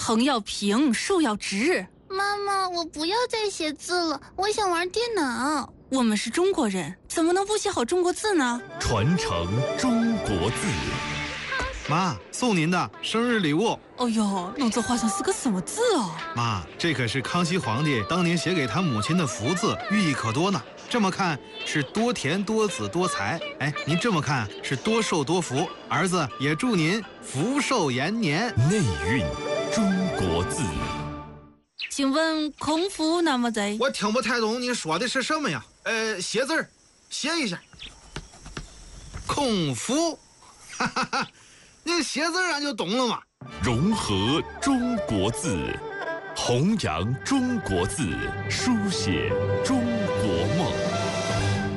横要平，竖要直。 妈妈，我不要再写字了，我想玩电脑。 我们是中国人，怎么能不写好中国字呢？ 传承中国字。 妈，送您的生日礼物。 哦呦，弄这画像是个什么字哦？ 妈，这可是康熙皇帝当年写给他母亲的福字，寓意可多呢。这么看是多田多子多财，哎，您这么看是多寿多福。儿子也祝您福寿延年。 内蕴中国字。 请问空腹那么在？ 我听不太懂你说的是什么呀？写字儿，写一下。空腹，哈哈哈，你写字俺就懂了嘛。 融合中国字，弘扬中国字，书写中国梦。